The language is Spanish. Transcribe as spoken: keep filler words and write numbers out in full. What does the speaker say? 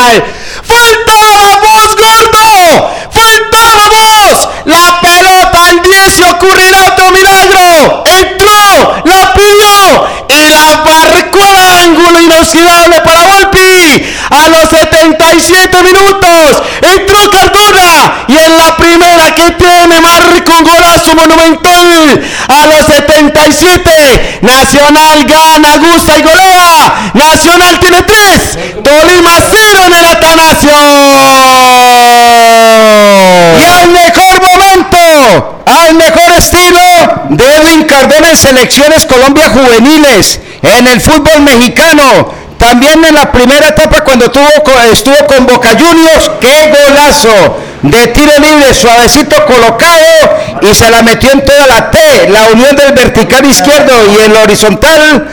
penal. ¡Faltábamos, gordo! ¡Faltábamos! La pelota al diez y ocurrirá otro milagro. Entró, la pidió y la marcó al ángulo inoxidable para Volpi. A los setenta y siete minutos entró Cardona y en la primera que tiene marca un golazo monumental. A los setenta y siete Nacional gana, gusta y golea. Nacional tiene tres, Tolima cero en el Atanasio. Y al mejor momento, al mejor estilo de Edwin Cardona en Selecciones Colombia Juveniles, en el fútbol mexicano, también en la primera etapa cuando tuvo, estuvo con Boca Juniors, qué golazo de tiro libre, suavecito colocado y se la metió en toda la T, la unión del vertical izquierdo y el horizontal